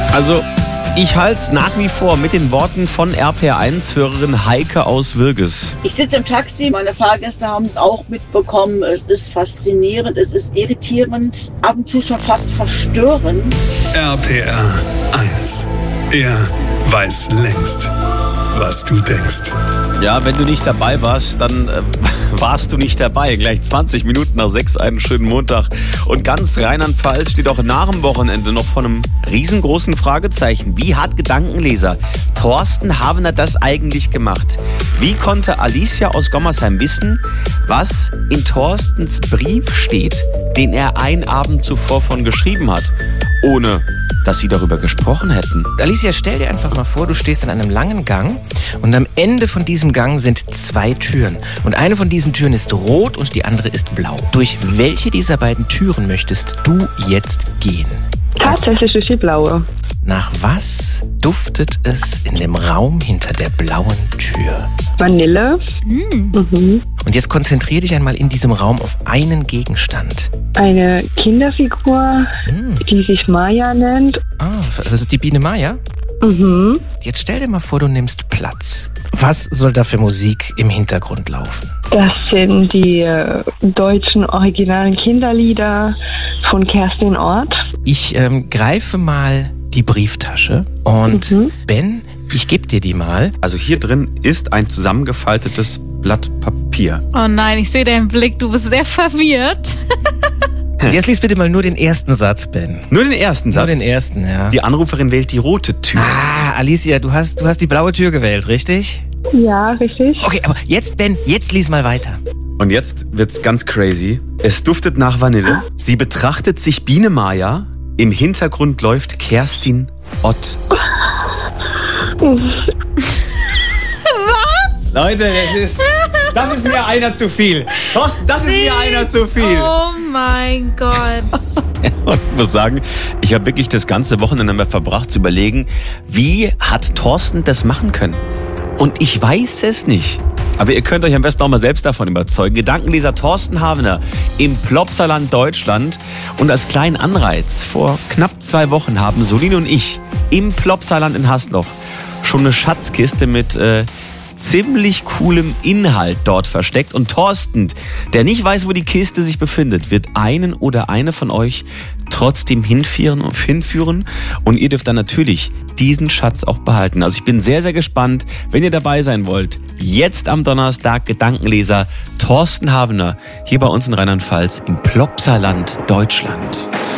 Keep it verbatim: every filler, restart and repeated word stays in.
Also, ich halte es nach wie vor mit den Worten von R P R eins-Hörerin Heike aus Würges. Ich sitze im Taxi, meine Fahrgäste haben es auch mitbekommen. Es ist faszinierend, es ist irritierend, ab und zu schon fast verstörend. R P R eins. Er weiß längst, was du denkst. Ja, wenn du nicht dabei warst, dann äh, warst du nicht dabei. Gleich zwanzig Minuten nach sechs, einen schönen Montag. Und ganz Rheinland-Pfalz steht auch nach dem Wochenende noch vor einem riesengroßen Fragezeichen. Wie hat Gedankenleser Thorsten Havener das eigentlich gemacht? Wie konnte Alicia aus Gommersheim wissen, was in Thorstens Brief steht, den er einen Abend zuvor von geschrieben hat, ohne dass sie darüber gesprochen hätten? Alicia, stell dir einfach mal vor, du stehst in einem langen Gang und am Ende von diesem Gang sind zwei Türen. Und eine von diesen Türen ist rot und die andere ist blau. Durch welche dieser beiden Türen möchtest du jetzt gehen? Tatsächlich durch die blaue. Nach was duftet es in dem Raum hinter der blauen Tür? Vanille. Mm. Mhm. Und jetzt konzentrier dich einmal in diesem Raum auf einen Gegenstand. Eine Kinderfigur, Hm. die sich Maya nennt. Ah, das ist die Biene Maya? Mhm. Jetzt stell dir mal vor, du nimmst Platz. Was soll da für Musik im Hintergrund laufen? Das sind die äh, deutschen originalen Kinderlieder von Kerstin Ort. Ich ähm, greife mal die Brieftasche und Mhm. Ben, ich gebe dir die mal. Also hier drin ist ein zusammengefaltetes Blatt Papier. Oh nein, ich sehe deinen Blick, du bist sehr verwirrt. Jetzt lies bitte mal nur den ersten Satz, Ben. Nur den ersten Satz. Nur den ersten, ja. Die Anruferin wählt die rote Tür. Ah, Alicia, du hast, du hast die blaue Tür gewählt, richtig? Ja, richtig. Okay, aber jetzt, Ben, jetzt lies mal weiter. Und jetzt wird's ganz crazy. Es duftet nach Vanille. Sie betrachtet sich Biene Maya. Im Hintergrund läuft Kerstin Ott. Was? Leute, das ist, das ist mir einer zu viel. Thorsten, das ist mir einer zu viel. Oh mein Gott. Und ich muss sagen, ich habe wirklich das ganze Wochenende damit verbracht zu überlegen, wie hat Thorsten das machen können? Und ich weiß es nicht. Aber ihr könnt euch am besten auch mal selbst davon überzeugen. Gedankenleser Thorsten Havener im Plopsaland Deutschland. Und als kleinen Anreiz, vor knapp zwei Wochen haben Solin und ich im Plopsaland in Hasloch schon eine Schatzkiste mit äh, ziemlich coolem Inhalt dort versteckt. Und Thorsten, der nicht weiß, wo die Kiste sich befindet, wird einen oder eine von euch trotzdem hinführen und hinführen. Und ihr dürft dann natürlich diesen Schatz auch behalten. Also ich bin sehr, sehr gespannt, wenn ihr dabei sein wollt. Jetzt am Donnerstag Gedankenleser Thorsten Havener hier bei uns in Rheinland-Pfalz im Plopsaland Deutschland.